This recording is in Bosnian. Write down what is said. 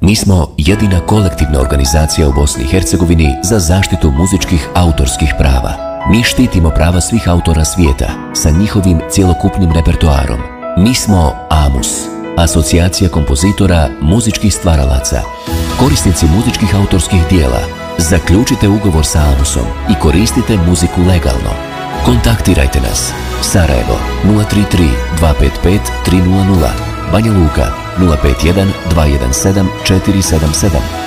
Mi smo jedina kolektivna organizacija u Bosni i Hercegovini za zaštitu muzičkih autorskih prava. Mi štitimo prava svih autora svijeta sa njihovim cjelokupnim repertoarom. Mi smo AMUS, Asocijacija kompozitora muzičkih stvaralaca. Korisnici muzičkih autorskih dijela, zaključite ugovor sa AMUS-om i koristite muziku legalno. Kontaktirajte nas. Sarajevo 033 255 300, Banja Luka 051 217 477,